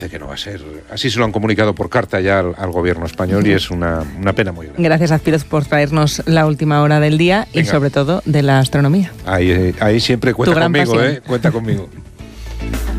que no va a ser. Así se lo han comunicado por carta ya al gobierno español y es una pena muy grande. Gracias, Azpiroz, por traernos la última hora del día. Venga. Y sobre todo de la astronomía. Ahí siempre cuenta conmigo, cuenta conmigo.